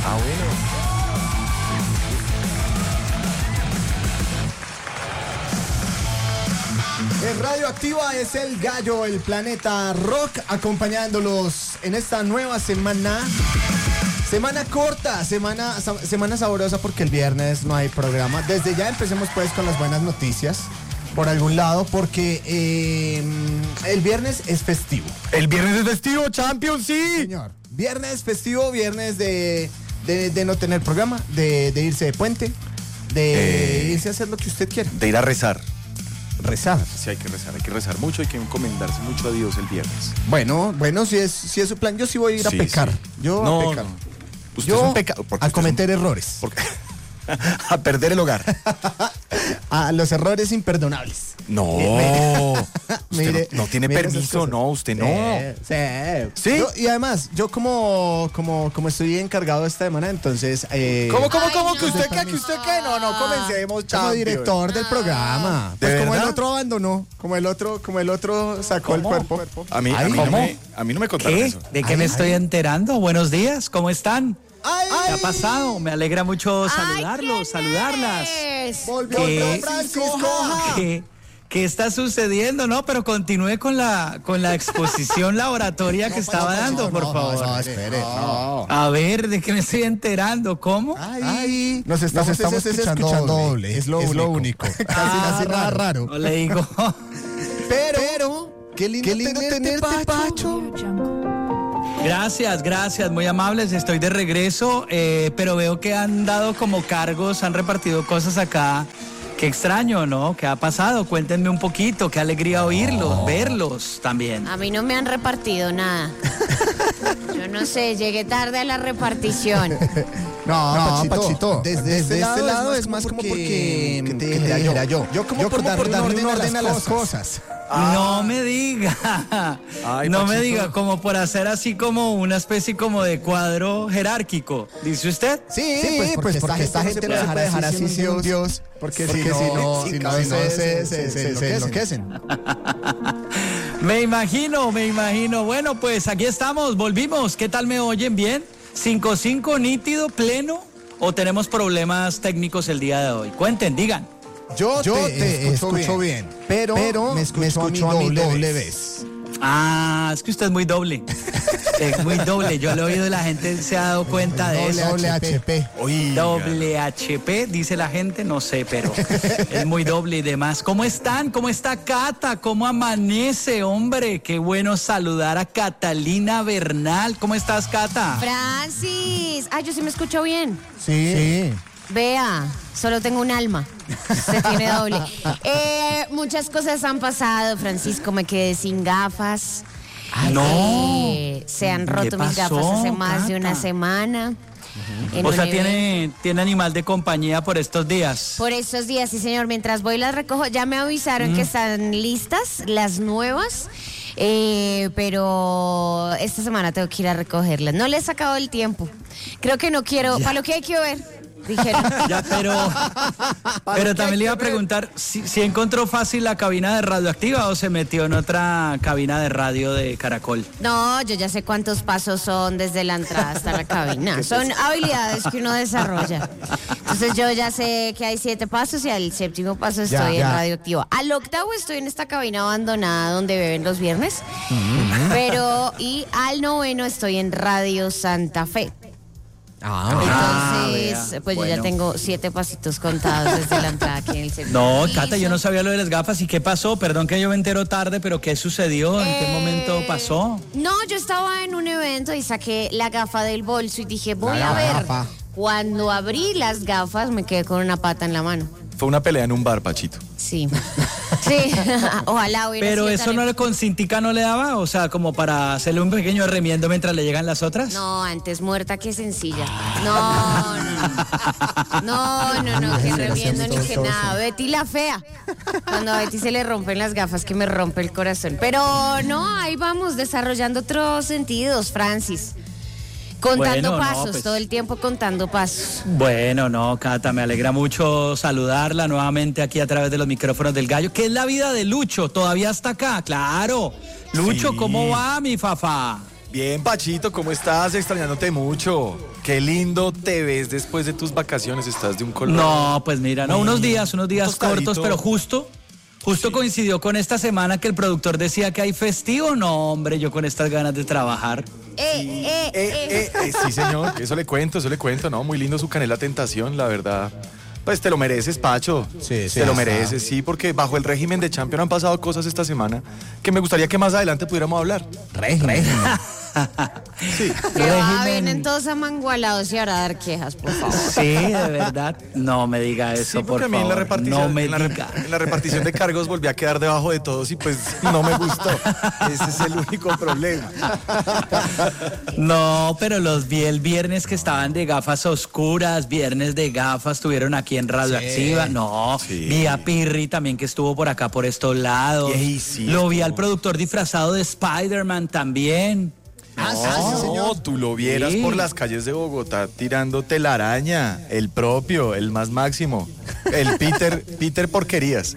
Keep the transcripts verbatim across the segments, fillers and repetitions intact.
Ah, bueno. En Radioactiva es el gallo, el planeta rock, acompañándolos en esta nueva semana. Semana corta, semana, semana sabrosa porque el viernes no hay programa. Desde ya empecemos pues con las buenas noticias, por algún lado, porque eh, el viernes es festivo. El viernes es festivo, Champions, sí. Señor, viernes festivo, viernes de, de, de no tener programa, de, de irse de puente, de eh, irse a hacer lo que usted quiere. De ir a rezar. Rezar. Sí, hay que rezar, hay que rezar mucho, hay que encomendarse mucho a Dios el viernes. Bueno, bueno, si es, si es su plan, yo sí voy a ir a sí, pecar. Sí. Yo no, a pecar. No. Usted yo es un pecado. A cometer un, errores. Porque, a perder el hogar. A los errores imperdonables. No. Usted mire, no, no tiene permiso, no, usted no. Sí. ¿Sí? Yo, y además, yo como, como, como estoy encargado esta semana, entonces... Eh, ¿Cómo, cómo, cómo? no. ¿Que usted qué? ¿Que usted qué? No, no, comencemos, como director del programa. Pues ¿De como verdad? el otro abandonó, como el otro, como el otro sacó ¿Cómo? el cuerpo. A mí, a mí, no me, a mí no me contaron ¿Qué? eso. ¿De qué Ay, me ay. estoy enterando? Buenos días, ¿cómo están? ¡Ay! ¿Qué ha pasado? Me alegra mucho saludarlos, Ay, saludarlas. Volvió ¿Qué? Francisco. ¿Qué, ¿Qué está sucediendo? No, pero continúe con la con la exposición laboratoria que estaba dando, por no, favor. No, no, espere. No. A ver, ¿de qué me estoy enterando? ¿Cómo? Ay, Ay, nos estamos, nos estamos escuchando, escuchando doble. doble. Es lo es único. Lo único. Casi Ah, así nada raro. No le digo. Pero, pero qué lindo, qué lindo tenerte, tenerte, Pacho. Gracias, gracias, muy amables. Estoy de regreso, eh, pero veo que han dado como cargos, han repartido cosas acá. Qué extraño, ¿no? ¿Qué ha pasado? Cuéntenme un poquito, qué alegría oírlos, verlos también. A mí no me han repartido nada. Yo no sé, llegué tarde a la repartición. No, no, Pachito, Pachito, desde, desde este, este lado es más como porque, porque que te, que te dijera yo. Yo como, yo por, como por darle un orden a las cosas. Ah. No me diga, Ay, no Pachito. me diga, como por hacer así como una especie como de cuadro jerárquico, ¿dice usted? Sí, sí pues porque, pues porque esta gente no se puede dejar así sin un Dios, porque, porque si no, si no, si no se, se, se, se enloquecen. Me imagino, me imagino. Bueno, pues aquí estamos, volvimos. ¿Qué tal me oyen? ¿Bien? ¿cinco cinco nítido, pleno? ¿O tenemos problemas técnicos el día de hoy? Cuenten, digan. Yo, Yo te, te escucho, escucho bien, bien, pero, pero me escucho, me escucho a mi doble, doble vez. Ah, es que usted es muy doble. Es muy doble. Yo lo he oído y la gente se ha dado cuenta de eso. Doble H P. Doble H P, dice la gente, no sé, pero es muy doble y demás. ¿Cómo están? ¿Cómo está Cata? ¿Cómo amanece, hombre? Qué bueno saludar a Catalina Bernal. ¿Cómo estás, Cata? Francis. Ah, yo sí me escucho bien. Sí. Sí. Vea, solo tengo un alma. Se tiene doble. Eh, muchas cosas han pasado, Francisco. Me quedé sin gafas. Ay, no. Eh, se han roto mis gafas hace más Cata? de una semana. Uh-huh. O sea, tiene, tiene animal de compañía por estos días. Por estos días, sí, señor. Mientras voy y las recojo, ya me avisaron mm. que están listas las nuevas. Eh, pero esta semana tengo que ir a recogerlas. No le he sacado el tiempo. Creo que no quiero. Ya. Para lo que hay que ver. Dijeron. Ya, pero, pero también le iba a preguntar si, si encontró fácil la cabina de Radioactiva o se metió en otra cabina de radio de Caracol. No, yo ya sé cuántos pasos son desde la entrada hasta la cabina. Son habilidades que uno desarrolla. Entonces yo ya sé que hay siete pasos y al séptimo paso estoy ya, ya. en Radioactiva. Al octavo estoy en esta cabina abandonada donde beben los viernes. Mm-hmm. Pero, y al noveno estoy en Radio Santa Fe. Ah, Entonces, ah, pues bueno. yo ya tengo siete pasitos contados desde la entrada aquí en el centro. No, Cata, yo no sabía lo de las gafas. ¿Y qué pasó? Perdón que yo me entero tarde, pero ¿qué sucedió? ¿En eh, qué momento pasó? No, yo estaba en un evento y saqué la gafa del bolso y dije, voy a ver. Gafa. Cuando abrí las gafas me quedé con una pata en la mano. Fue una pelea en un bar, Pachito. Sí. Sí, ojalá hubiera Pero sido eso no le con cintica no le daba, o sea, como para hacerle un pequeño remiendo mientras le llegan las otras. No, antes muerta que sencilla. No, no, no, no, no, que remiendo ni que nada. Betty la fea. Cuando a Betty se le rompen las gafas que me rompe el corazón. Pero no, ahí vamos desarrollando otros sentidos, Francis. Contando bueno, pasos, no, pues, todo el tiempo contando pasos. Bueno, no, Cata, me alegra mucho saludarla nuevamente aquí a través de los micrófonos del gallo. ¿Qué es la vida de Lucho? ¿Todavía está acá? Claro. Lucho, sí. ¿Cómo va, mi Fafa? Bien, Pachito, ¿cómo estás? Extrañándote mucho. Qué lindo te ves después de tus vacaciones. Estás de un color. No, pues mira, no, unos días, unos días tostadito. cortos, pero justo, justo sí. Coincidió con esta semana que el productor decía que hay festivo. No, hombre, yo con estas ganas de trabajar. Eh, eh, Eh, eh, eh, sí, señor, eso le cuento, eso le cuento, ¿no? Muy lindo su Canela Tentación, la verdad. Pues te lo mereces, Pacho. Sí, sí. Te lo Ajá. mereces, sí, porque bajo el régimen de Champion han pasado cosas esta semana que me gustaría que más adelante pudiéramos hablar. Régimen. Sí. Que va, vienen todos amangualados y ahora a dar quejas, por favor. Sí, de verdad. No me diga eso, Sí, por porque a mí en la favor. repartición, No me en, la re- diga. en la repartición de cargos volví a quedar debajo de todos y pues no me gustó. Ese es el único problema. No, pero los vi el viernes que estaban de gafas oscuras, viernes de gafas, estuvieron aquí en Radioactiva. No, Sí. vi a Pirri también que estuvo por acá por estos lados. Yey, sí, Lo vi estuvo. al productor disfrazado de Spider-Man también. Ah, sí, No, sí, señor. tú lo vieras Sí. por las calles de Bogotá tirando telaraña, el propio, el más máximo, el Peter, Peter Porquerías.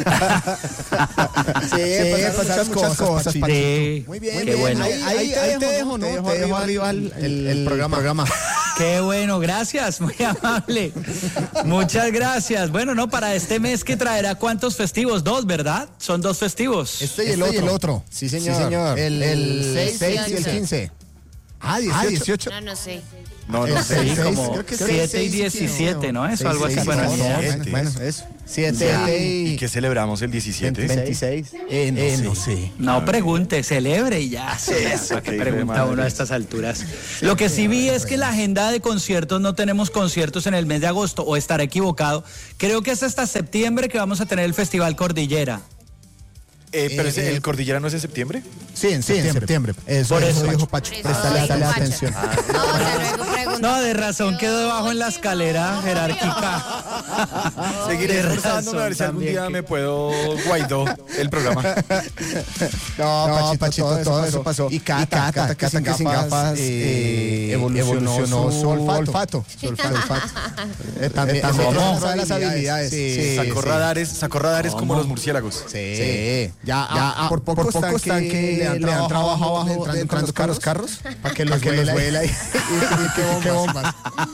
Sí, pasaron muchas cosas, Sí, Pachito. Muy bien, qué bien. bueno. Ahí, ahí, ahí te dejo, ¿no? Te dejo arriba el, el, el programa. Qué bueno, gracias, muy amable. Muchas gracias. Bueno, no, para este mes que traerá cuántos festivos, dos, ¿verdad? Son dos festivos. Este y el, Este otro. y el otro. Sí, señor. Sí, señor. El, seis seis y y el once. quince. Ah, Ah, dieciocho. dieciocho. No, no sé. No, no El sé. Sí, seis, como creo que siete seis, y seis, diecisiete, ¿no? Eso, Seis, algo así. seis, Bueno, no, ni idea. bueno, bueno, eso. siete ¿Y y qué celebramos el diecisiete? veintiséis. Eh, no, Eh, sé. no sé. No pregunte, celebre y ya. Sí, Eso, ¿qué qué pregunta madre. uno a estas alturas? Lo que sí vi es que la agenda de conciertos, no tenemos conciertos en el mes de agosto, o estaré equivocado. Creo que es hasta septiembre que vamos a tener el Festival Cordillera. Eh, pero Eh, ese- eh, ¿el Cordillera no es en septiembre? Sí, en septiembre. septiembre. Eso, Por eso eso, dijo Por Pacho. eso Préstale, dijo préstale Pacho. atención. No, ya luego pregunto. No, de razón quedó debajo en la escalera jerárquica. Seguiré de esforzándome a ver si razón algún también día que- me puedo Guaidó el programa. No, No, Pachito, Pachito, todo, todo eso eso pasó. pasó. Y Cata, Cata, Cata, Cata, que sin gafas eh, evolucionó su olfato. Su olfato. Eh, También ¿Cómo? también sabe las habilidades. Sí, Sacó sí. radares, sacó radares como ¿Cómo? los murciélagos. Sí. Sí. Ya, Ya, ah, por poco, están, que, le han trabajado abajo entrando, entrando con los carros para que los vuela y, y, y que bombas.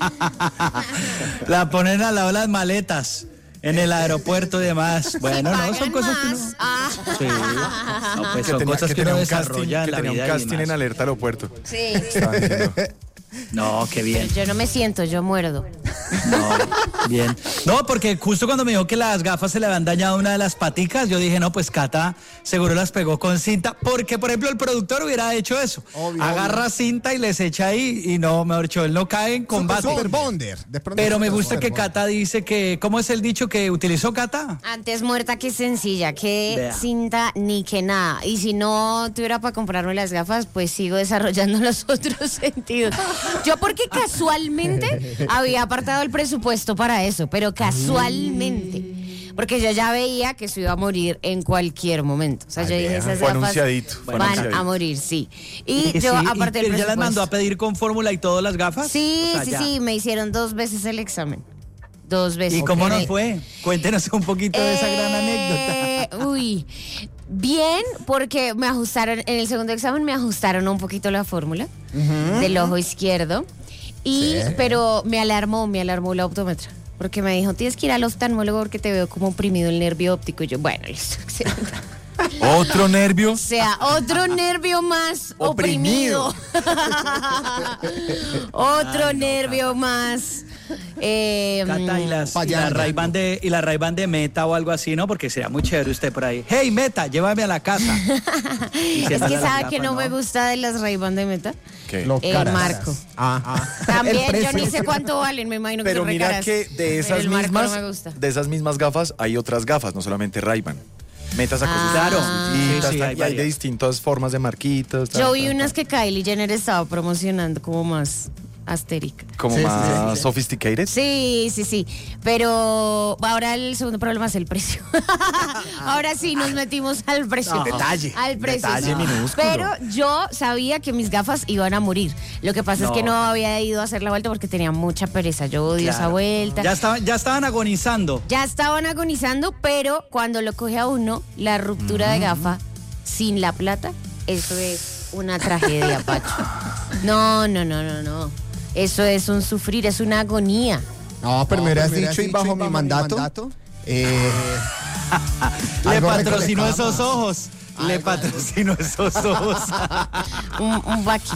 La ponen al lado de las maletas en el aeropuerto y demás. Bueno, no, son Pagan cosas que uno... más. Ah. Sí. No, pues Que son tenía, cosas que que uno tenía un casting, desarrolla en que la tenía un vida y casting en demás. alerta aeropuerto. Sí. Estaban diciendo. No, qué bien. Yo no me siento, yo muerdo. No, bien. No, porque justo cuando me dijo que las gafas se le habían dañado una de las paticas, yo dije, no, pues Cata seguro las pegó con cinta, porque por ejemplo el productor hubiera hecho eso. Obvio, Agarra obvio. cinta y les echa ahí y no, mejor dicho, él no cae en combate. Super Bonder. De pronto Pero me Super gusta que Bonder. Cata dice que, ¿cómo es el dicho que utilizó Cata? Antes muerta que sencilla, que Vea. cinta ni que nada. Y si no tuviera para comprarme las gafas, pues sigo desarrollando los otros sentidos. Yo porque casualmente había apartado el presupuesto para eso, pero casualmente. Porque yo ya veía que se iba a morir en cualquier momento. O sea, yo dije, esas Fue gafas anunciadito, fue van anunciadito. a morir, sí. Y Sí, yo y- aparte y del él ya las mandó a presupuesto. pedir con fórmula y todas las gafas. Sí, O sea, sí, ya. sí, me hicieron dos veces el examen. Dos veces. ¿Y cómo Ok. nos fue? Cuéntenos un poquito de esa gran Eh, anécdota. Uy, bien, porque me ajustaron, en el segundo examen me ajustaron un poquito la fórmula del ojo izquierdo. Y, pero me alarmó, me alarmó la optómetra. Porque me dijo, tienes que ir al oftalmólogo porque te veo como oprimido el nervio óptico. Y yo, bueno, listo. excelente. Otro nervio. O sea, otro nervio más Oprimido. oprimido. Otro nervio más. Eh, Cata, y las, y fallando. la Ray-Ban de, y la Ray-Ban de Meta o algo así, ¿no? Porque sería muy chévere usted por ahí. Hey, Meta, llévame a la casa. Y es se que las sabe gafas, que no, me gusta de las Ray-Ban de Meta. ¿Qué? Lo El caras. marco. Ah, ah. También, El yo precio. ni sé cuánto valen, me imagino que Pero son mira recaras. que de Pero esas el marco mismas, no me gusta. de esas mismas gafas hay otras gafas, no solamente Ray-Ban. Meta sacó sus Ah. gafas, Claro. chiquitas, Sí, sí, tal, hay y hay de varias. distintas formas de marquitas. tal, Yo vi tal, unas tal. que Kylie Jenner estaba promocionando como más astérica. como Sí, sí, más sí, sí. sophisticated. Sí, sí, sí. Pero ahora el segundo problema es el precio. Ahora sí nos metimos al precio. No. Detalle, Al precio. detalle sí. minúsculo. Pero yo sabía que mis gafas iban a morir. Lo que pasa es que No. no había ido a hacer la vuelta porque tenía mucha pereza. Yo odio esa Claro. vuelta. Ya estaban, ya estaban agonizando. Ya estaban agonizando, pero cuando lo coge a uno, la ruptura de gafa sin la plata, eso es una tragedia, Pacho. No, no, no, no, no. Eso es un sufrir, es una agonía. No, pero no, me hubieras dicho y bajo, bajo mi mandato. mandato eh, Le patrocinó esos ojos. Ay, Le patrocinó esos ojos. un, un Baki.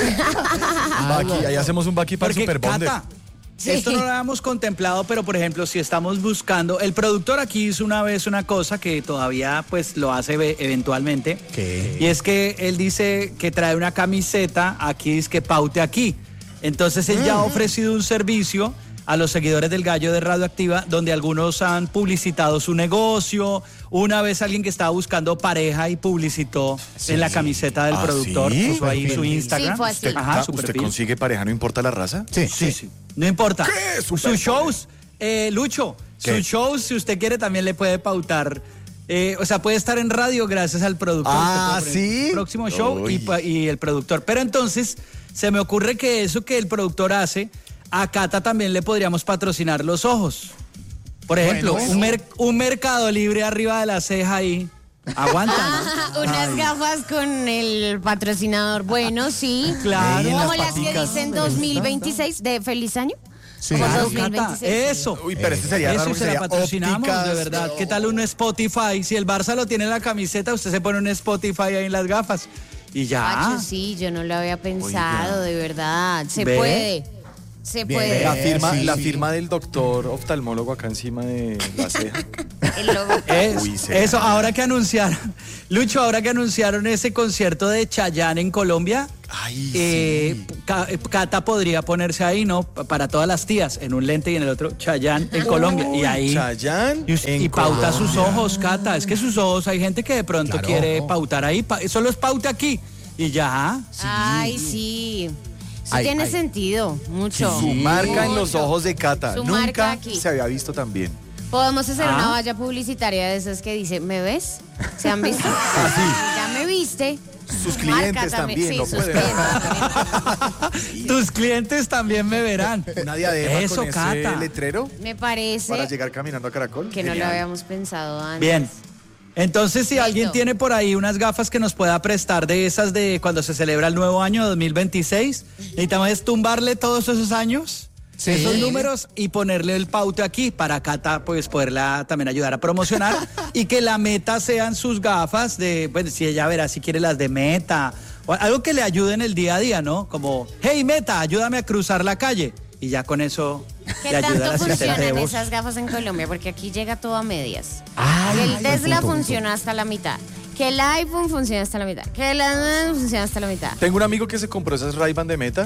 Baki, ahí hacemos un Baki para el Super Bonder. Cata, sí. Esto no lo habíamos contemplado, pero por ejemplo, si estamos buscando, el productor aquí hizo una vez una cosa que todavía pues lo hace eventualmente. ¿Qué? Y es que él dice que trae una camiseta, aquí dice que paute aquí. Entonces él ya ha ofrecido un servicio a los seguidores del Gallo de Radioactiva, donde algunos han publicitado su negocio. Una vez alguien que estaba buscando pareja y publicitó sí. en la camiseta del ¿Ah, productor, sí? puso ahí su Instagram. Sí, fue así. ¿Usted, Ajá, su ¿usted perfil. consigue pareja, no importa la raza? Sí, Sí, sí. sí. No importa. ¿Qué? Sus Super shows, eh, Lucho, ¿Qué? sus shows, si usted quiere, también le puede pautar. Eh, o sea, puede estar en radio gracias al productor. Ah, ¿sí? Próximo show y, Uy. y el productor. Pero entonces, se me ocurre que eso que el productor hace, a Cata también le podríamos patrocinar los ojos. Por ejemplo, Bueno, un, mer- un mercado libre arriba de la ceja ahí. Aguanta, ¿no? Ah, unas Ay. gafas con el patrocinador. Bueno, sí. Claro. Como las que dicen dos mil veintiséis de feliz año. Sí. Como Claro, dos mil Cata, veintiséis. eso. Uy, pero este sería Eso raro, se sería la patrocinamos, ópticas, de verdad. ¿Qué tal un Spotify? Si el Barça lo tiene en la camiseta, usted se pone un Spotify ahí en las gafas. Y ya. Pacho, sí, yo no lo había pensado, de verdad. Se ¿Ve? puede. Se Bien. puede. La firma, Sí, la sí. firma del doctor oftalmólogo acá encima de la ceja. El logo. Es- Uy, será. eso, ahora que anunciaron, Lucho, ahora que anunciaron ese concierto de Chayanne en Colombia, Ay, eh, Ca- Cata podría ponerse ahí, ¿no? Pa- Para todas las tías, en un lente y en el otro Chayanne en Colombia. Y ahí. Chayanne Y, us- en y pauta sus Colombia. ojos, Cata. Es que sus ojos, hay gente que de pronto Claro. quiere pautar ahí. pa- solo es pauta aquí. Y ya. Ay, sí. Sí Ay, tiene ay. sentido, mucho. Su marca en los Mucho. ojos de Cata. Su marca Nunca aquí. se había visto tan bien. Podemos hacer Ah. una valla publicitaria de esas que dice, ¿me ves? ¿Se han visto? Ya me viste. Sus Marca clientes también sí, lo sus pueden. clientes también. Tus clientes también me verán. Una diadema Eso, con ese Cata. letrero Me parece para llegar caminando a Caracol. que no lo Genial. habíamos pensado antes. Bien. Entonces, si Listo. alguien tiene por ahí unas gafas que nos pueda prestar de esas de cuando se celebra el nuevo año dos mil veintiséis, necesitamos es tumbarle todos esos años, Sí. esos números y ponerle el paute aquí para Cata pues poderla también ayudar a promocionar y que la meta sean sus gafas de, pues si ella verá si quiere las de Meta o algo que le ayude en el día a día, ¿no? Como, hey Meta, ayúdame a cruzar la calle y ya con eso ¿Qué le ayuda tanto al asistente de funcionan voz. esas gafas en Colombia? Porque aquí llega todo a medias. Ay, que el ay, Tesla punto, punto. funciona hasta la mitad. Que el iPhone funciona hasta la mitad. Que el Android funciona hasta la mitad. Tengo un amigo que se compró esas Ray-Ban de Meta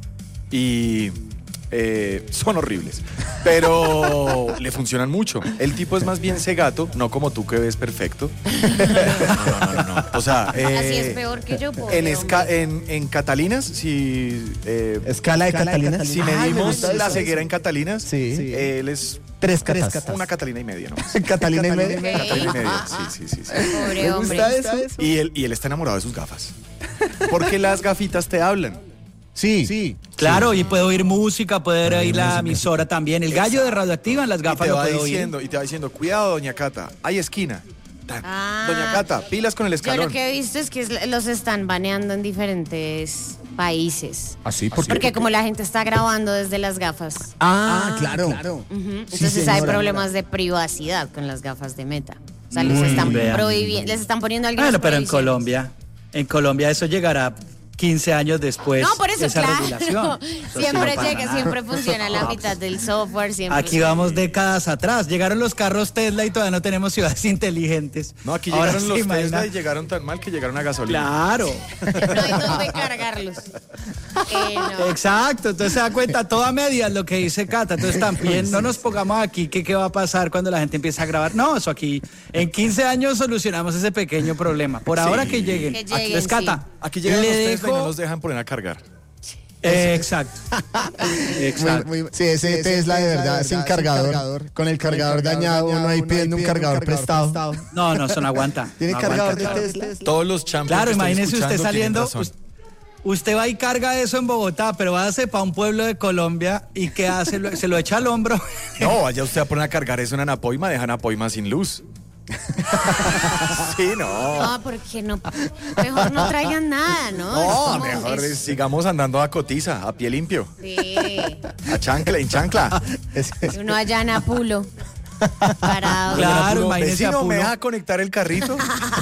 y eh, son horribles, pero le funcionan mucho. El tipo es más bien cegato, no como tú que ves perfecto. No, no, no, no. O sea, eh, Así es peor que yo, pobre en, esca- hombre. en, en Catalinas, si, eh, Escala de Catalina. si Ay, me medimos gusta la eso. ceguera en Catalinas, Sí. eh, él es Tres catas. una Catalina y media, ¿no? Catalina y media. Ok. Catalina y media, sí, sí, sí, sí. Pobre Me hombre. gusta eso. Y él, y él está enamorado de sus gafas. Porque las gafitas te hablan. Sí, sí. Claro, y puedo oír música, puede oír la emisora también. El gallo de Radioactiva en las Y gafas te lo va puedo oír. diciendo, y te va diciendo, cuidado, doña Cata, hay esquina. Tan. Ah. Doña Cata, pilas con el Yo escalón. lo que he visto es que es- los están baneando en diferentes países. Así, ¿por qué? Porque como la gente está grabando desde las gafas, Ah, claro. ujú, Sí, entonces hay señora. problemas de privacidad con las gafas de Meta. O sea, les Muy están bien. prohibiendo, les están poniendo algunas Bueno, pero en prohibiciones. Colombia, en Colombia eso llegará quince años después. No, por eso, esa claro. regulación. Eso sí Siempre no pasa llega, nada. siempre funciona la mitad del software. Siempre Aquí vamos décadas atrás. Llegaron los carros Tesla y todavía no tenemos ciudades inteligentes. No, aquí Ahora llegaron se los imagina- Tesla y llegaron tan mal que llegaron a gasolina. Claro. No hay dónde cargarlos. Eh, no. Exacto, entonces se da cuenta todo a medias lo que dice Cata. Entonces también no nos pongamos aquí que qué va a pasar cuando la gente empiece a grabar. No, eso aquí en quince años solucionamos ese pequeño problema. Por ahora que lleguen. Que lleguen, Entonces, Cata, sí. Aquí llegan le los Tesla y dejo- no nos dejan poner a cargar. Eh, exacto. Exacto. Muy- muy- sí, ese Tesla de verdad, sin cargador. Con el cargador dañado, uno ahí pidiendo un cargador prestado. No, no, eso no aguanta. ¿Tiene No cargador aguanta. de Tesla? Todos los champions Claro, que están imagínese usted escuchando tienen saliendo. razón. us- Usted va y carga eso en Bogotá, pero váyase para un pueblo de Colombia y ¿qué hace? Lo- Se lo echa al hombro. No, vaya usted a poner a cargar eso en Anapoima, dejan Anapoima sin luz. Sí, no. No, porque no, mejor no traigan nada, ¿no? No, Es como- mejor es- sigamos andando a cotiza, a pie limpio, Sí. a chancla, en chancla. Y uno allá en Apulo. Parado. Claro, Puro, imagínese vecino, Apulo. ¿me deja conectar el carrito?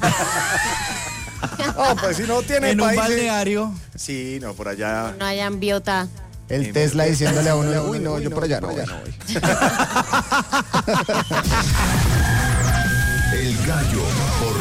No, pues si no tiene En un país. balneario. Sí, no, por allá. No allá en Biota. El Tesla diciéndole a uno, uy, no, yo por allá no voy. El gallo por